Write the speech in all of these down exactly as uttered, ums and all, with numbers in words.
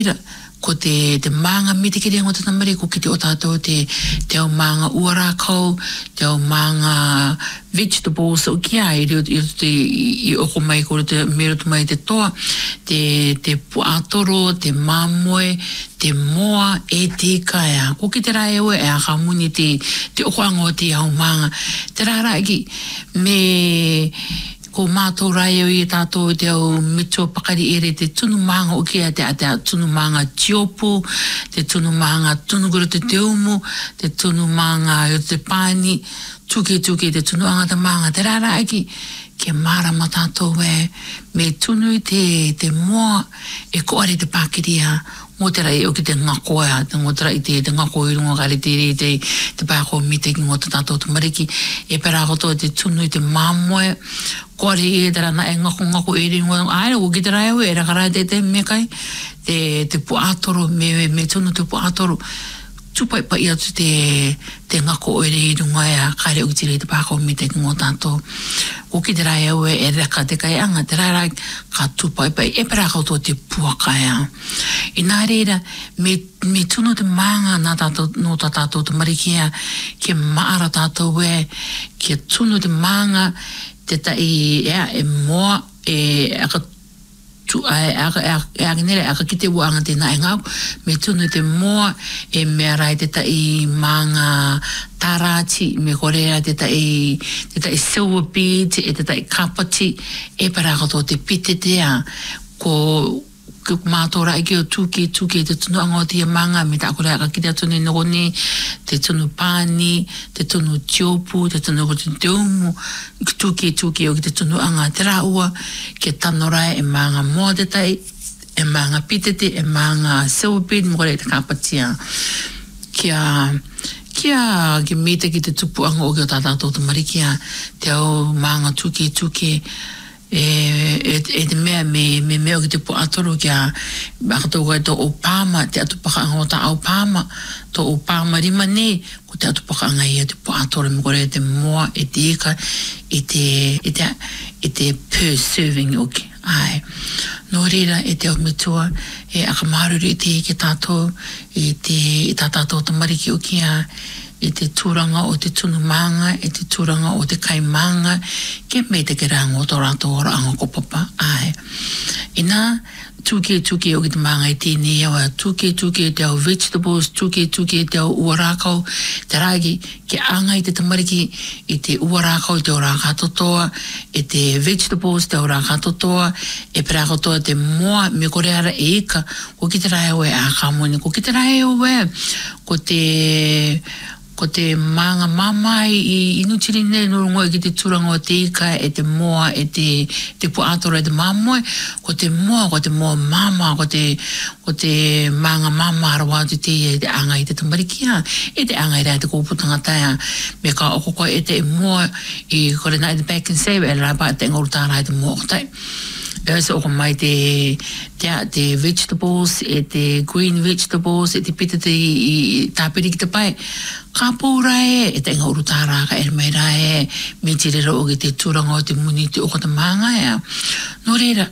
ko te te manga miti ki ringo te tamari ko ki te o tātou te te o manga uarakau, te o manga vegetables o ki ai, i te i oko mai ko te mero tu mai te toa, te te puatoro, te mamoe, te moa e te kaia. Ko ki te rai ewe e a kamuni te te oko anga o te au manga. Te rara ki me ko mātou rai o i tātou te au mito pakari ere te tunu manga o kia te a te tunu manga tiopu, te tunu manga tunuguru te te umu, te tunu manga o te pani, tuke tuke te tunu anga te manga. Te rara aki ke marama tātou e me tunu te, te moa e koare te pakiria mo te rai o ki te ngakoa, te ngotara i te, te ngako i runga kare te re te, te pāko mite ki ngota tātou te mariki, e pera koto te tunu i te mamoe, kore e tera na e ngako ngako e ringo, aere o ki te rai o e rakarai te te me kai, te, te puatoro, me, me tunu te puatoro, tupai pa ia tu te, te ngako o e ringo e a kare o ki te re te pāko mite ki ngota tātou. Ko ki te rai au e reka te kai anga, te rai ka tupai pa e pera koto te puakaya. I nā reira, me, me tunu te manga nā tātou, no tā tātou te marikia, ke maara tātou e, ke tunu te manga, te ta i ea e moa, e aka tu, e aka, e aka nere, aka ki te uanga te nā e ngau, me tunu te moa, e mea rai te ta i manga tarati, me korea te ta i, te ta i silver bead, e te ta i kapati, e parakato te pite tea, ko ko mātou rai ki o tuke tuke te tunu anga o tia manga me tā kore aka ki te tunu nogoni, te tunu pāni, te tunu tiopu, te tunu ko te teumu, tuke tuke o ki te tunu anga te rā ua, ke tano rai e manga moa te tai, e manga pitete, e manga silverbead, mo kore te kapatia. Kia, kia ki mita ki te tupu anga o ki o tātātou te marikia, te au manga tuke tuke, e e e te mea me me mea ki te puatoro kia bakato koe to opama te atu pakanga o ta opama to opama rima ne ko te atu pakanga ia te puatoro me kore te moa e te ika e te e te e te per serving oki ai no reira e te o mitua e akamaruru e te ke tātou e te e tā tātou te mariki o kia e te tūranga o te tunu manga, e te tūranga o te kaimanga, ke me te keranga o tō rātou ora anga ko papa, ai. E nā, tuke tuke o ki te manga i tēnei awa, tuke tuke te au vegetables, tuke tuke te au uarakau, te rāgi, ke anga i te tamariki, i te uarakau te ora katotoa, e te vegetables te ora katotoa, e pera katoa te moa, me kore ara e ika, ko ki te rai oe a kamoni, ko ki te rai oe, ko te ko te manga mamai i inutiri nei no ngoi ki te turanga o te ika e te moa e te te puatora e te mamoe ko te moa ko te moa mama ko te ko te manga mama arawa te te e te anga i te tamarikia e te anga i rai te kōputanga taia me ka oko koe e te moa i kore nai te back and save e rai pa te ngorutara i te moa kotai e se oko mai te te, te vegetables e te green vegetables e te pita te i tāpiri ki te pai ka pōra e, e te ngauru tāra ka e mei rae, me te rera o ki te tūranga o te muni te oko te manga e. No reira,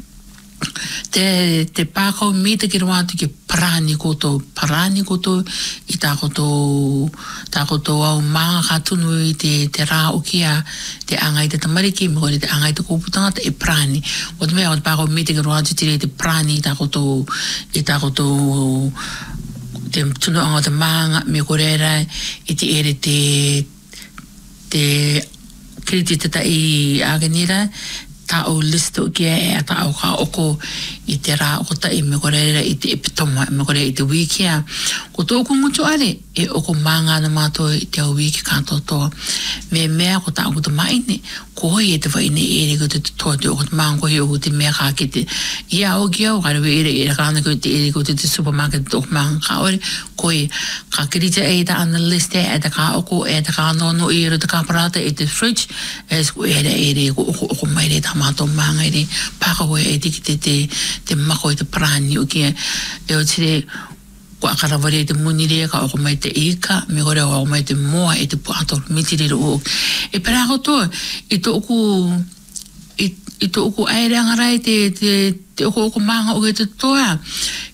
te, te pākau me te ki rawatu ki parani koto, parani koto i tā koto, tā koto au manga ka tunu i te, te rā o kia, te anga i te tamariki, me kore te anga i te kōputanga te e parani. O te mea, o te pākau me te ki rawatu te te parani i tā koto, i tā koto, te tunu anga te manga me korera i te ere te te kriti te ta i aganira ta o listo kia e a ta o ka oko i te rā oko ta i me korera i te epitoma me korera i te wikia ko tōku ngutu are e oko manga na mātou i te au wiki kātou toa me mea ko ta oko te maine ko hoi e te waine ere ko te toa te oko te manga ko hoi oko te mea kā ki te ia o kia o karewe ere ere kāna ko te ere ko te te supermarket te oko manga kā ore ko e ka kirita e ta ana list e e ta kā oko e ta kā nono i ere te kāparata e te fridge e sko ere ere ko oko oko maire ta mātou manga ere pākawe e te ki te te te mako i te prani o kia e o tire ko akarawari e te munire ka oko mai te ika me kore o mai te moa e te puator me tire o e pera ko to i to oku i, i to oku aere angarai te te te oko oko manga o ke te toa